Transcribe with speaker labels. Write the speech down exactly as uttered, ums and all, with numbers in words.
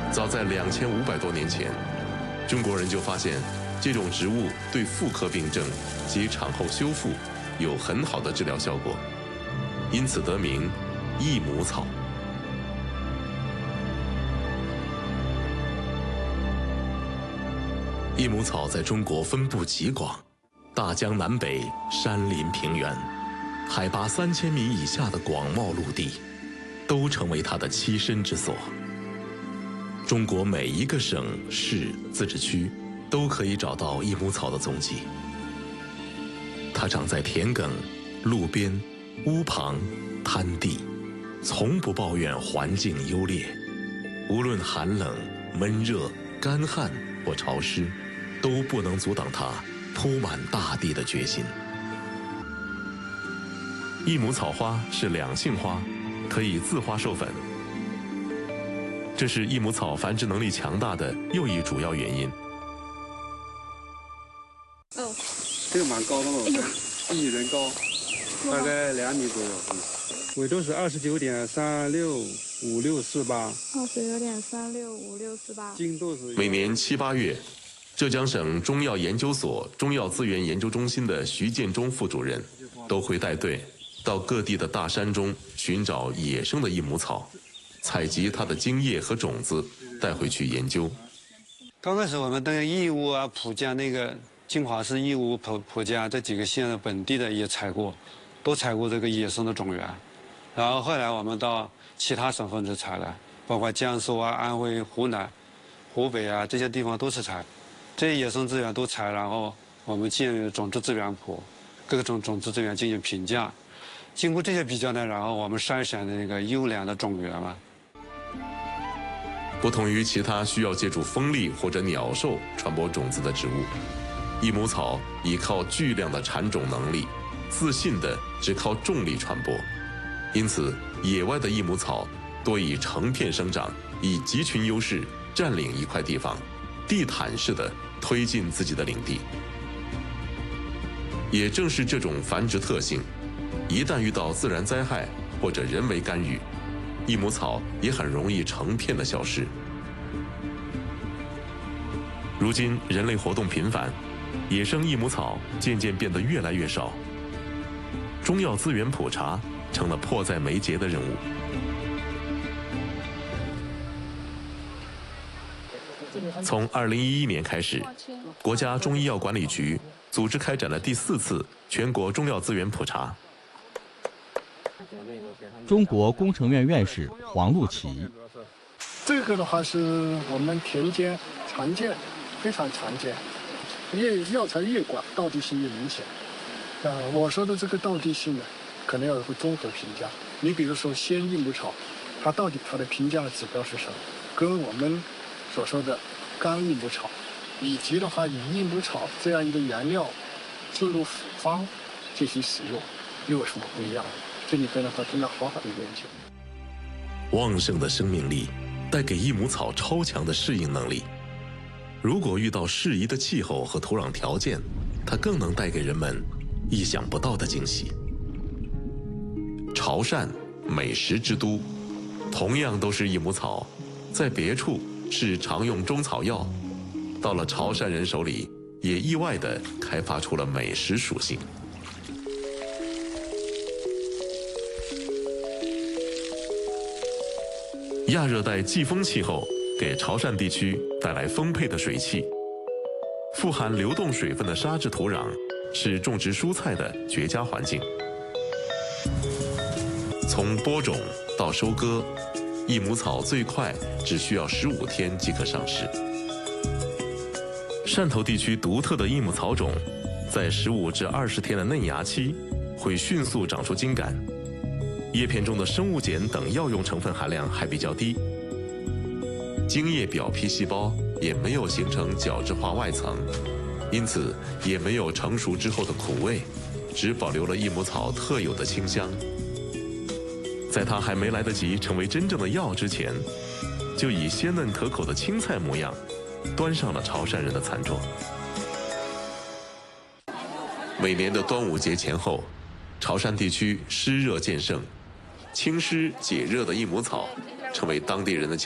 Speaker 1: 早在两千五百多年前，中国人就发现这种植物对妇科病症及产后修复有很好的治疗效果，因此得名益母草。益母草在中国分布极广，大江南北、山林平原，海拔三千米以下的广袤陆地，都成为它的栖身之所。中国每一个省市自治区都可以找到益母草的踪迹。它长在田埂、路边、屋旁、滩地，从不抱怨环境优劣。无论寒冷、闷热、干旱或潮湿，都不能阻挡它铺满大地的决心。益母草花是两性花，可以自花授粉，这是益母草繁殖能力强大的又一主要原因。
Speaker 2: 哦，
Speaker 3: 这个蛮高的了，
Speaker 2: 哎呦，
Speaker 3: 一人高，大概两米左右。嗯，纬度是二十九点三六五六四八。
Speaker 2: 二十九点三六五六四八。
Speaker 3: 经度是
Speaker 1: 每年七八月，浙江省中药研究所中药资源研究中心的徐建中副主任都会带队到各地的大山中寻找野生的益母草，采集它的茎叶和种子，带回去研究。
Speaker 3: 刚开始我们等义乌啊、蒲江那个金华市义乌、蒲蒲江这几个县的本地的也采过，都采过这个野生的种源。然后后来我们到其他省份去采了，包括江苏啊、安徽、湖南、湖北啊这些地方都是采。这些野生资源都采，然后我们建立种子资源谱，各种种子资源进行评价。经过这些比较呢，然后我们筛选的那个优良的种源嘛。
Speaker 1: 不同于其他需要借助风力或者鸟兽传播种子的植物，益母草依靠巨量的产种能力，自信的只靠重力传播。因此，野外的益母草多以成片生长，以集群优势占领一块地方，地毯式的推进自己的领地。也正是这种繁殖特性，一旦遇到自然灾害或者人为干预，益母草也很容易成片的消失。如今人类活动频繁，野生益母草渐渐变得越来越少，中药资源普查成了迫在眉睫的任务。从二零一一年开始，国家中医药管理局组织开展了第四次全国中药资源普查。
Speaker 4: 中国工程院院士黄路奇，
Speaker 5: 这个的话是我们田间常见，非常常见，越药材越广，道地性越明显。呃，我说的这个道地性呢，可能要有个综合评价。你比如说鲜益母草，它到底它的评价指标是什么？跟我们所说的干益母草，以及的话以益母草这样一个原料进入复方进行使用，又有什么不一样？这里边的话真的好好的研究。
Speaker 1: 旺盛的生命力带给益母草超强的适应能力。如果遇到适宜的气候和土壤条件，它更能带给人们意想不到的惊喜。潮汕，美食之都，同样都是益母草，在别处是常用中草药，到了潮汕人手里，也意外地开发出了美食属性。亚热带季风气候给潮汕地区带来丰沛的水汽，富含流动水分的沙质土壤是种植蔬菜的绝佳环境。从播种到收割，益母草最快只需要十五天即可上市。汕头地区独特的益母草种，在十五至二十天的嫩芽期，会迅速长出茎秆。叶片中的生物碱等药用成分含量还比较低，茎叶表皮细胞也没有形成角质化外层，因此也没有成熟之后的苦味，只保留了益母草特有的清香。在它还没来得及成为真正的药之前，就以鲜嫩可口的青菜模样，端上了潮汕人的餐桌。每年的端午节前后，潮汕地区湿热渐盛，清湿解热的益母草成为当地人的